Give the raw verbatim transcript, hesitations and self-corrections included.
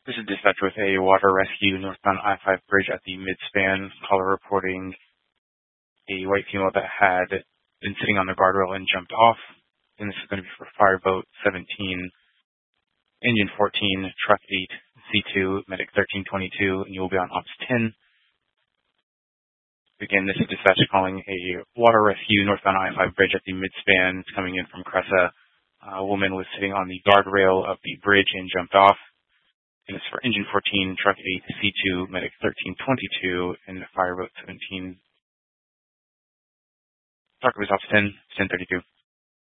This is dispatch with a water rescue northbound I five bridge at the midspan. Caller reporting a white female that had been sitting on the guardrail and jumped off. And this is going to be for Fireboat seventeen, Engine fourteen, Truck eight, C two, Medic thirteen twenty-two, and you will be on Ops ten. Again, this is dispatch calling a water rescue northbound I five bridge at the midspan. It's coming in from Cressa. A woman was sitting on the guardrail of the bridge and jumped off. And it's for Engine fourteen, Truck eight, C two, Medic thirteen twenty-two, and Fireboat seventeen. Talk with Ops ten, ten thirty-two.